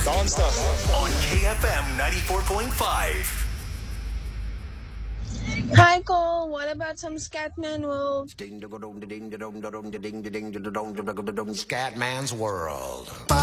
Dawn stuff. On KFM 94.5. Hi Cole, what about some Scatman World? Scatman's World.